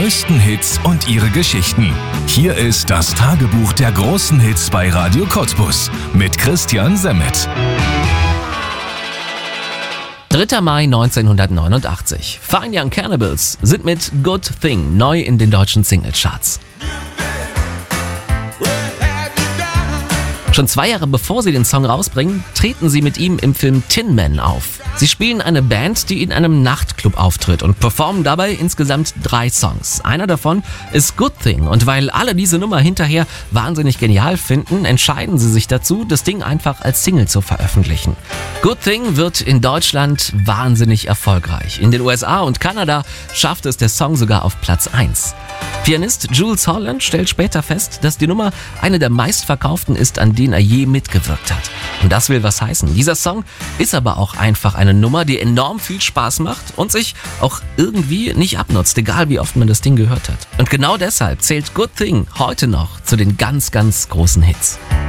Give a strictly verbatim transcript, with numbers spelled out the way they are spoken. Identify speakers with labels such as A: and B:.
A: größten Hits und ihre Geschichten. Hier ist das Tagebuch der großen Hits bei Radio Cottbus mit Christian Semmet.
B: dritter Mai neunzehnhundertneunundachtzig. Fine Young Cannibals sind mit Good Thing neu in den deutschen Singlecharts. Schon zwei Jahre bevor sie den Song rausbringen, treten sie mit ihm im Film Tin Man auf. Sie spielen eine Band, die in einem Nachtclub auftritt und performen dabei insgesamt drei Songs. Einer davon ist Good Thing und weil alle diese Nummer hinterher wahnsinnig genial finden, entscheiden sie sich dazu, das Ding einfach als Single zu veröffentlichen. Good Thing wird in Deutschland wahnsinnig erfolgreich. In den U S A und Kanada schafft es der Song sogar auf Platz eins. Pianist Jools Holland stellt später fest, dass die Nummer eine der meistverkauften ist, an denen er je mitgewirkt hat. Und das will was heißen. Dieser Song ist aber auch einfach eine Nummer, die enorm viel Spaß macht und sich auch irgendwie nicht abnutzt, egal wie oft man das Ding gehört hat. Und genau deshalb zählt Good Thing heute noch zu den ganz, ganz großen Hits.